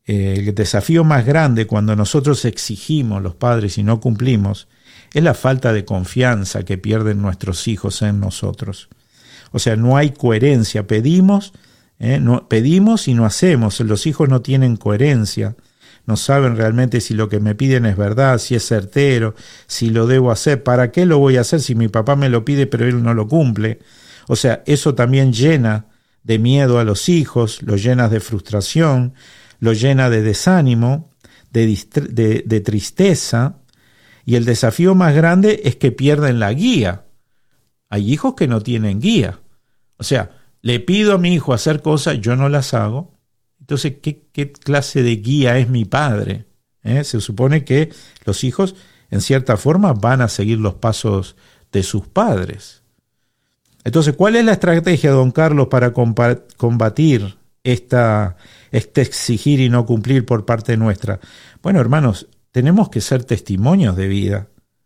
el desafío más grande cuando nosotros exigimos, los padres, y no cumplimos, es la falta de confianza que pierden nuestros hijos en nosotros. O sea, no hay coherencia. Pedimos y no hacemos. Los hijos no tienen coherencia. No saben realmente si lo que me piden es verdad, si es certero, si lo debo hacer. ¿Para qué lo voy a hacer si mi papá me lo pide pero él no lo cumple? O sea, eso también llena de miedo a los hijos, los llena de frustración, los llena de desánimo, de tristeza. Y el desafío más grande es que pierden la guía. Hay hijos que no tienen guía. O sea, le pido a mi hijo hacer cosas, yo no las hago. Entonces, ¿qué clase de guía es mi padre? Se supone que los hijos, en cierta forma, van a seguir los pasos de sus padres. Entonces, ¿cuál es la estrategia, don Carlos, para combatir este exigir y no cumplir por parte nuestra? Bueno, hermanos, tenemos que ser testimonios de vida.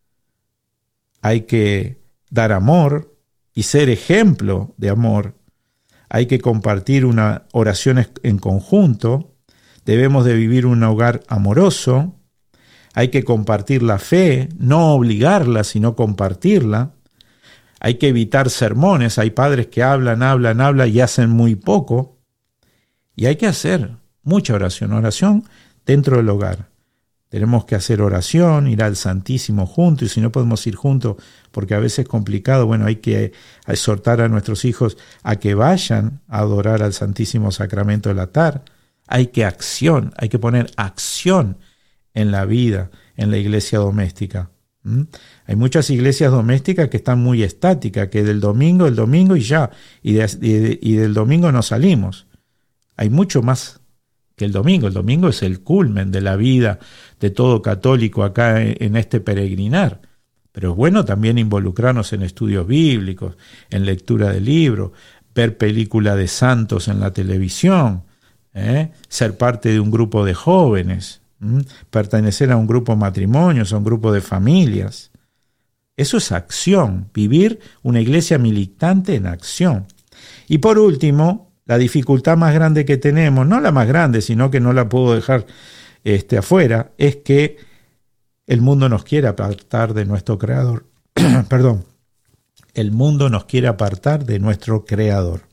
Hay que dar amor y ser ejemplo de amor. Hay que compartir una oración en conjunto. Debemos de vivir un hogar amoroso. Hay que compartir la fe, no obligarla, sino compartirla. Hay que evitar sermones. Hay padres que hablan y hacen muy poco. Y hay que hacer mucha oración dentro del hogar. Tenemos que hacer oración, ir al Santísimo juntos, y si no podemos ir juntos, porque a veces es complicado, bueno, hay que exhortar a nuestros hijos a que vayan a adorar al Santísimo Sacramento del altar. Hay que poner acción en la vida, en la iglesia doméstica. Hay muchas iglesias domésticas que están muy estáticas, que del domingo, el domingo y ya, y del domingo no salimos. Hay mucho más que el domingo. El domingo es el culmen de la vida de todo católico acá en este peregrinar. Pero es bueno también involucrarnos en estudios bíblicos, en lectura de libros, ver películas de santos en la televisión, ser parte de un grupo de jóvenes, pertenecer a un grupo de matrimonios, a un grupo de familias. Eso es acción, vivir una iglesia militante en acción. Y por último, la dificultad más grande que tenemos, no la más grande, sino que no la puedo dejar afuera, es que el mundo nos quiere apartar de nuestro Creador. Perdón. El mundo nos quiere apartar de nuestro Creador.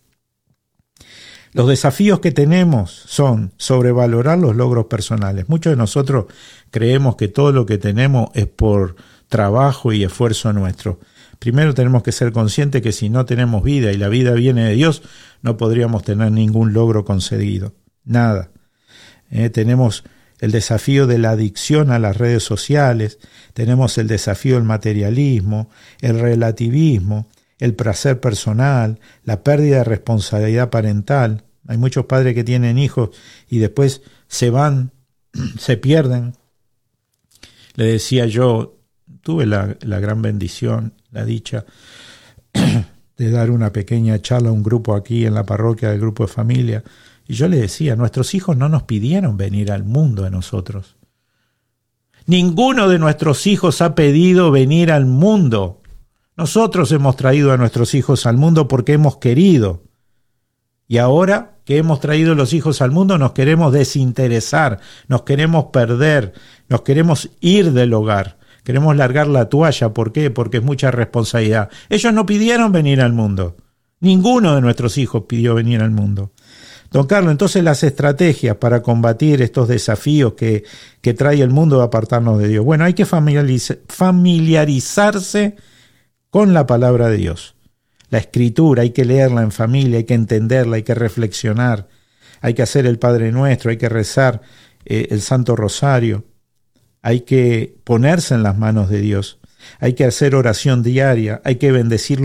Los desafíos que tenemos son sobrevalorar los logros personales. Muchos de nosotros creemos que todo lo que tenemos es por trabajo y esfuerzo nuestro. Primero tenemos que ser conscientes que si no tenemos vida y la vida viene de Dios, no podríamos tener ningún logro conseguido. Nada. Tenemos el desafío de la adicción a las redes sociales, tenemos el desafío del materialismo, el relativismo, el placer personal, la pérdida de responsabilidad parental. Hay muchos padres que tienen hijos y después se van, se pierden. Le decía yo, tuve la gran bendición, la dicha de dar una pequeña charla a un grupo aquí en la parroquia del grupo de familia. Y yo le decía, nuestros hijos no nos pidieron venir al mundo a nosotros. Ninguno de nuestros hijos ha pedido venir al mundo. Nosotros hemos traído a nuestros hijos al mundo porque hemos querido. Y ahora que hemos traído los hijos al mundo nos queremos desinteresar, nos queremos perder, nos queremos ir del hogar. Queremos largar la toalla. ¿Por qué? Porque es mucha responsabilidad. Ellos no pidieron venir al mundo. Ninguno de nuestros hijos pidió venir al mundo. Don Carlos, entonces las estrategias para combatir estos desafíos que trae el mundo de apartarnos de Dios. Bueno, hay que familiarizarse con la palabra de Dios. La Escritura, hay que leerla en familia, hay que entenderla, hay que reflexionar, hay que hacer el Padre Nuestro, hay que rezar el Santo Rosario, hay que ponerse en las manos de Dios, hay que hacer oración diaria, hay que bendecir